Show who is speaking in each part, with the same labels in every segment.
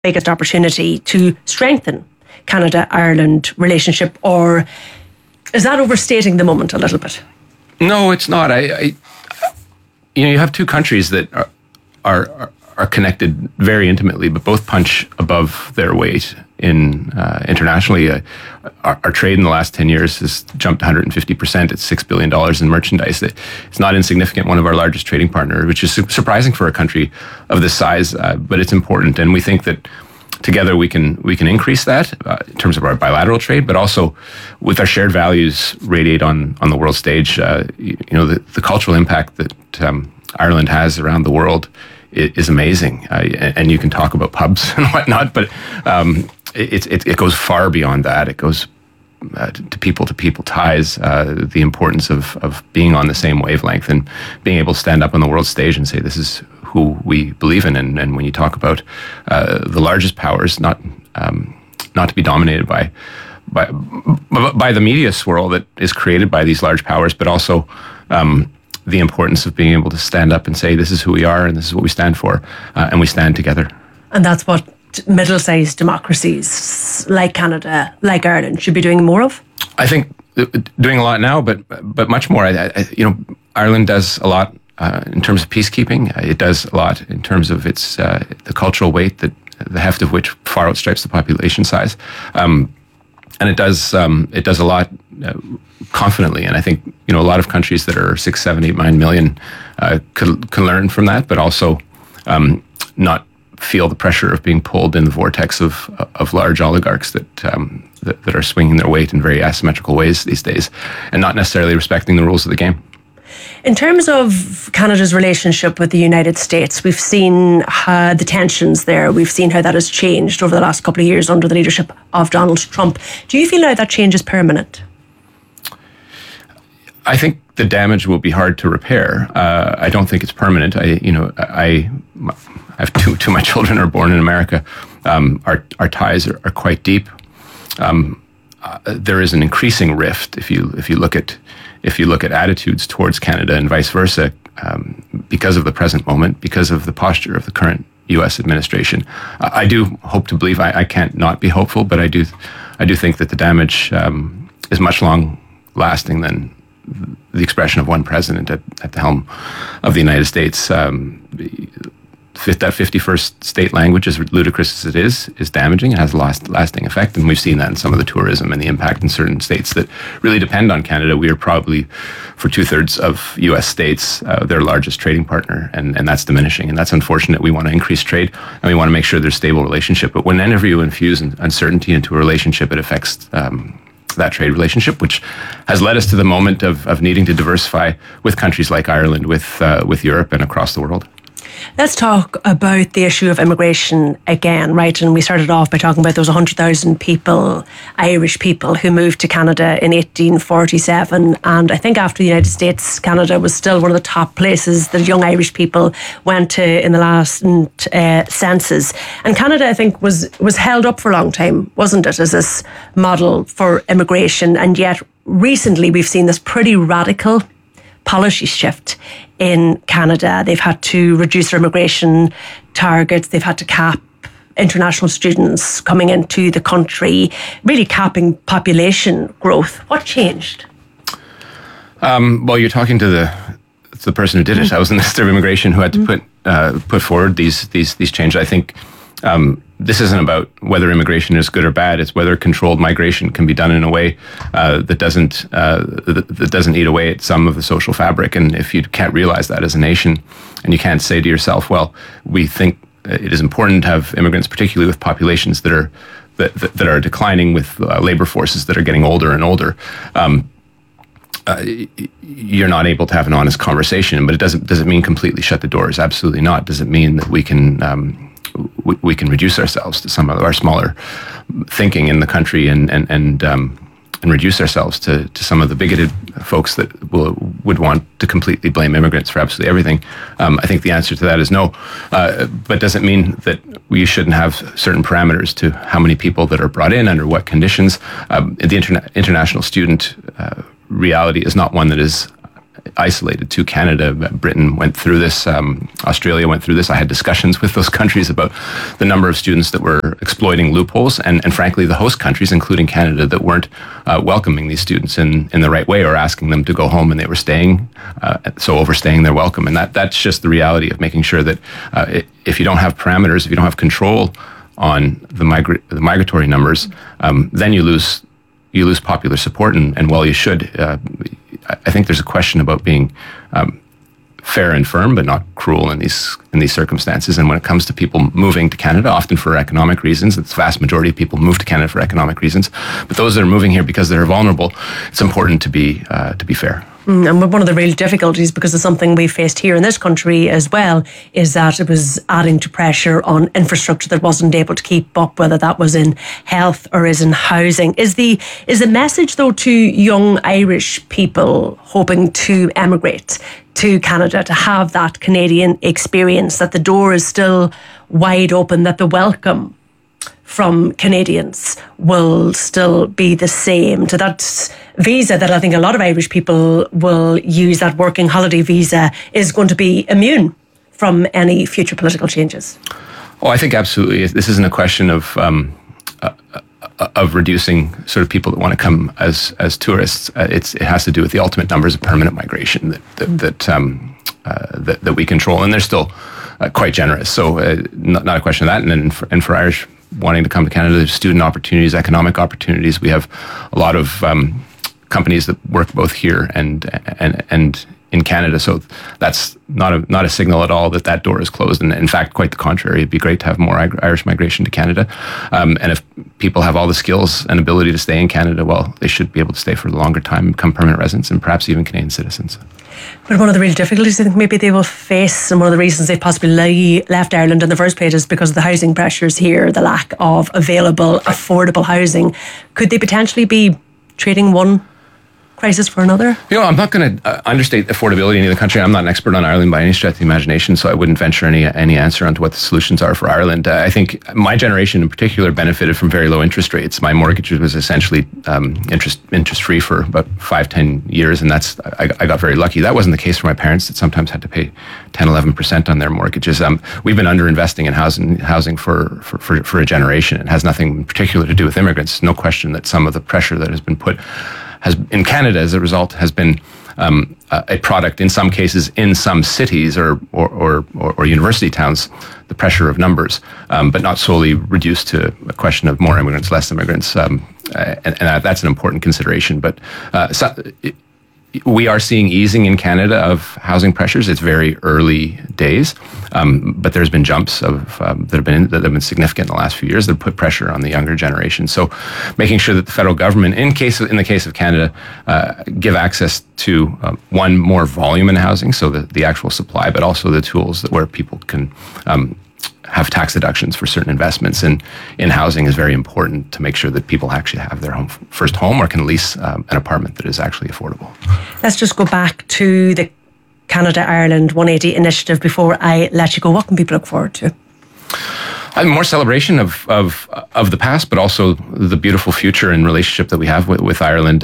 Speaker 1: biggest opportunity to strengthen Canada-Ireland relationship, or is that overstating the moment a little bit?
Speaker 2: No, it's not. You have two countries that are connected very intimately, but both punch above their weight internationally. Our trade in the last 10 years has jumped 150%. It's $6 billion in merchandise. It's not insignificant, one of our largest trading partners, which is surprising for a country of this size, but it's important. And we think that together we can increase that in terms of our bilateral trade, but also with our shared values radiate on the world stage. The cultural impact that Ireland has around the world is amazing, and you can talk about pubs and whatnot, but it goes far beyond that. It goes to people ties, the importance of being on the same wavelength and being able to stand up on the world stage and say, this is who we believe in. And when you talk about the largest powers, not to be dominated by the media swirl that is created by these large powers, but also the importance of being able to stand up and say, this is who we are and this is what we stand for, and we stand together.
Speaker 1: And that's what middle-sized democracies like Canada, like Ireland, should be doing more of? I
Speaker 2: think doing a lot now, but much more. Ireland does a lot in terms of peacekeeping. It does a lot in terms of its the cultural weight, that the heft of which far outstrips the population size, and it does a lot confidently. And I think a lot of countries that are 6, 7, 8, 9 million can learn from that, but also not feel the pressure of being pulled in the vortex of large oligarchs that are swinging their weight in very asymmetrical ways these days, and not necessarily respecting the rules of the game.
Speaker 1: In terms of Canada's relationship with the United States, we've seen the tensions there. We've seen how that has changed over the last couple of years under the leadership of Donald Trump. Do you feel now that change is permanent?
Speaker 2: I think the damage will be hard to repair. I don't think it's permanent. I have two of my children are born in America. Our ties are quite deep. There is an increasing rift if you look at attitudes towards Canada and vice versa, because of the present moment, because of the posture of the current U.S. administration. I do hope to believe. I can't not be hopeful, but I do think that the damage is much long lasting than the expression of one president at the helm of the United States. That 51st state language, as ludicrous as it is damaging. It has a lasting effect, and we've seen that in some of the tourism and the impact in certain states that really depend on Canada. We are probably, for 2/3 of U.S. states, their largest trading partner, and that's diminishing, and that's unfortunate. We want to increase trade, and we want to make sure there's stable relationship. But whenever you infuse uncertainty into a relationship, it affects that trade relationship, which has led us to the moment of needing to diversify with countries like Ireland, with Europe, and across the world.
Speaker 1: Let's talk about the issue of immigration again, right? And we started off by talking about those 100,000 people, Irish people, who moved to Canada in 1847. And I think after the United States, Canada was still one of the top places that young Irish people went to in the last census. And Canada, I think, was held up for a long time, wasn't it, as this model for immigration? And yet recently we've seen this pretty radical policy shift in Canada. They've had to reduce their immigration targets. They've had to cap international students coming into the country, really capping population growth. What changed?
Speaker 2: Well, you're talking to the person who did it. I was the Minister of Immigration who had to put forward these changes. I think this isn't about whether immigration is good or bad. It's whether controlled migration can be done in a way that doesn't eat away at some of the social fabric. And if you can't realize that as a nation, and you can't say to yourself, well, we think it is important to have immigrants, particularly with populations that are declining, with labor forces that are getting older and older, you're not able to have an honest conversation. But does it mean completely shut the doors? Absolutely not. Does it mean that we can reduce ourselves to some of our smaller thinking in the country and reduce ourselves to some of the bigoted folks that would want to completely blame immigrants for absolutely everything? I think the answer to that is no. But does it mean that we shouldn't have certain parameters to how many people that are brought in, under what conditions? The international student reality is not one that is isolated to Canada. Britain went through this. Australia went through this. I had discussions with those countries about the number of students that were exploiting loopholes, and frankly, the host countries, including Canada, that weren't welcoming these students in the right way or asking them to go home, and they were staying, so overstaying their welcome. And that's just the reality of making sure that if you don't have parameters, if you don't have control on the migratory numbers, then you lose popular support, and well, you should. I think there's a question about being fair and firm, but not cruel in these circumstances. And when it comes to people moving to Canada, often for economic reasons, the vast majority of people move to Canada for economic reasons. But those that are moving here because they're vulnerable, it's important to be fair.
Speaker 1: And one of the real difficulties, because it's something we faced here in this country as well, is that it was adding to pressure on infrastructure that wasn't able to keep up, whether that was in health or is in housing. Is the message, though, to young Irish people hoping to emigrate to Canada, to have that Canadian experience, that the door is still wide open, that the welcome from Canadians will still be the same, to that visa that I think a lot of Irish people will use, that working holiday visa, is going to be immune from any future political changes?
Speaker 2: Oh, I think absolutely. This isn't a question of reducing sort of people that want to come as tourists. It has to do with the ultimate numbers of permanent migration that we control, and they're still quite generous. So not a question of that. And for Irish wanting to come to Canada, there's student opportunities, economic opportunities. We have a lot of companies that work both here and in Canada. So that's not a signal at all that door is closed. And in fact, quite the contrary. It'd be great to have more Irish migration to Canada. And if people have all the skills and ability to stay in Canada, well, they should be able to stay for a longer time, become permanent residents, and perhaps even Canadian citizens.
Speaker 1: But one of the real difficulties I think maybe they will face, and one of the reasons they possibly left Ireland in the first place, is because of the housing pressures here, the lack of available, affordable housing. Could they potentially be trading one crisis for another?
Speaker 2: I'm not going to understate affordability in the country. I'm not an expert on Ireland by any stretch of the imagination, so I wouldn't venture any answer onto what the solutions are for Ireland. I think my generation in particular benefited from very low interest rates. My mortgage was essentially interest-free for about 5-10 years, and I got very lucky. That wasn't the case for my parents, that sometimes had to pay 10-11% on their mortgages. We've been underinvesting in housing for a generation. It has nothing in particular to do with immigrants. No question that some of the pressure that has been put in Canada, as a result, has been a product, in some cases, in some cities or university towns, the pressure of numbers, but not solely reduced to a question of more immigrants, less immigrants, and that's an important consideration. But we are seeing easing in Canada of housing pressures. It's very early days, but there's been jumps that have been significant in the last few years that have put pressure on the younger generation. So, making sure that the federal government, in the case of Canada, give access to one, more volume in housing, so the actual supply, but also the tools where people can have tax deductions for certain investments in housing is very important to make sure that people actually have their first home or can lease an apartment that is actually affordable.
Speaker 1: Let's just go back to the Canada-Ireland 180 initiative before I let you go. What can people look forward to?
Speaker 2: More celebration of the past, but also the beautiful future and relationship that we have with Ireland.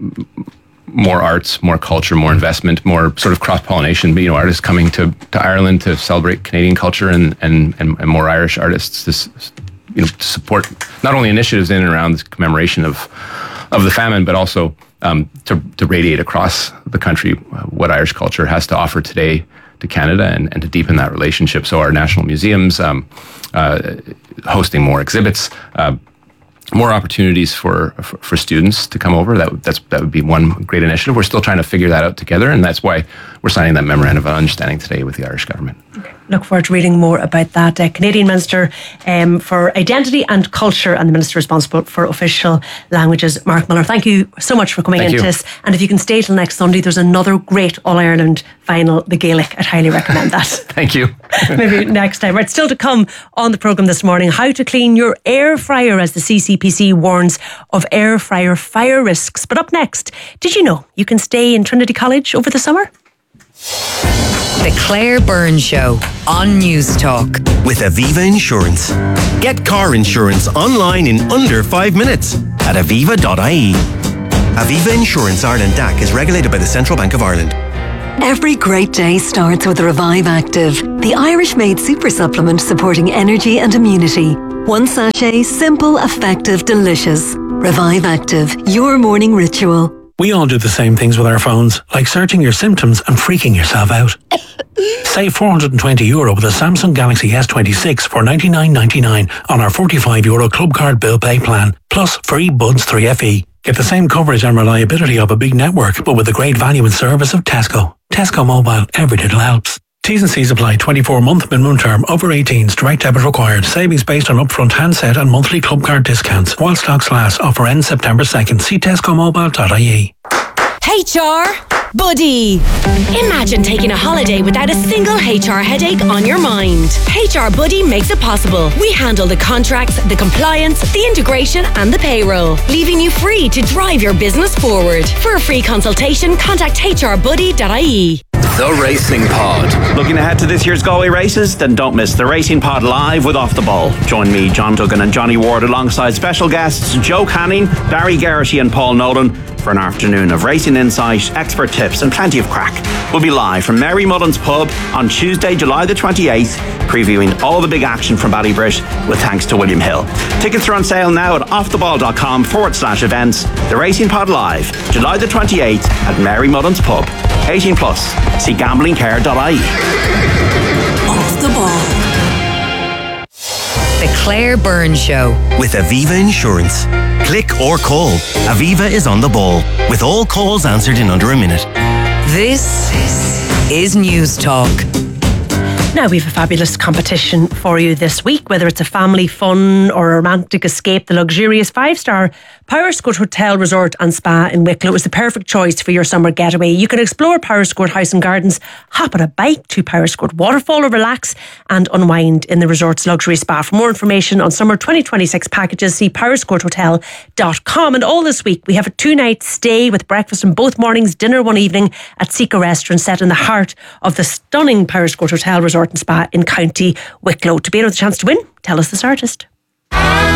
Speaker 2: More arts, more culture, more investment, more sort of cross-pollination. Artists coming to Ireland to celebrate Canadian culture, and more Irish artists to support not only initiatives in and around the commemoration of the famine, but also to radiate across the country what Irish culture has to offer today to Canada, and to deepen that relationship. So our national museums, hosting more exhibits, more opportunities for students to come over. That would be one great initiative. We're still trying to figure that out together, and that's why we're signing that memorandum of understanding today with the Irish government.
Speaker 1: Look forward to reading more about that. Canadian Minister for Identity and Culture and the Minister responsible for official languages, Mark Muller. Thank you so much for coming into this. And if you can stay till next Sunday, there's another great All-Ireland final, the Gaelic. I'd highly recommend that.
Speaker 2: Thank you.
Speaker 1: Maybe next time. Right, still to come on the programme this morning, how to clean your air fryer as the CCPC warns of air fryer fire risks. But up next, did you know you can stay in Trinity College over the summer?
Speaker 3: The Claire Byrne Show on News Talk.
Speaker 4: With Aviva Insurance. Get car insurance online in under 5 minutes at aviva.ie. Aviva Insurance Ireland DAC is regulated by the Central Bank of Ireland.
Speaker 5: Every great day starts with Revive Active, the Irish-made super supplement supporting energy and immunity. One sachet, simple, effective, delicious. Revive Active, your morning ritual.
Speaker 6: We all do the same things with our phones, like searching your symptoms and freaking yourself out. Save €420 with a Samsung Galaxy S26 for $99.99 on our €45 Club Card Bill Pay plan, plus free Buds 3FE. Get the same coverage and reliability of a big network, but with the great value and service of Tesco. Tesco Mobile, every little helps. T's and C's apply. 24-month minimum term. Over 18s. Direct debit required. Savings based on upfront handset and monthly club card discounts. While stocks last. Offer ends September 2nd. See tescomobile.ie.
Speaker 7: HR Buddy. Imagine taking a holiday without a single HR headache on your mind. HR Buddy makes it possible. We handle the contracts, the compliance, the integration and the payroll, leaving you free to drive your business forward. For a free consultation, contact hrbuddy.ie.
Speaker 8: The Racing Pod.
Speaker 9: Looking ahead to this year's Galway races? Then don't miss the Racing Pod live with Off the Ball. Join me, John Duggan and Johnny Ward alongside special guests Joe Canning, Barry Geraghty and Paul Nolan for an afternoon of racing insight, expert tips and plenty of crack. We'll be live from Mary Mullen's Pub on Tuesday, July the 28th, previewing all the big action from Ballybrit with thanks to William Hill. Tickets are on sale now at offtheball.com/events. The Racing Pod live, July the 28th at Mary Mullen's Pub. 18 plus. See gamblingcare.ie.
Speaker 5: Off the Ball.
Speaker 3: The Claire Byrne Show.
Speaker 4: With Aviva Insurance. Click or call. Aviva is on the ball, with all calls answered in under a minute.
Speaker 3: This is News Talk.
Speaker 1: Now, we have a fabulous competition for you this week. Whether it's a family fun or a romantic escape, the luxurious 5-star Powerscourt Hotel, Resort and Spa in Wicklow is the perfect choice for your summer getaway. You can explore Powerscourt House and Gardens, hop on a bike to Powerscourt Waterfall or relax and unwind in the resort's luxury spa. For more information on summer 2026 packages, see powerscourthotel.com. And all this week, we have a 2-night stay with breakfast in both mornings, dinner one evening at Seeker Restaurant, set in the heart of the stunning Powerscourt Hotel, Resort and Spa in County Wicklow. To be able to chance to win, tell us this artist.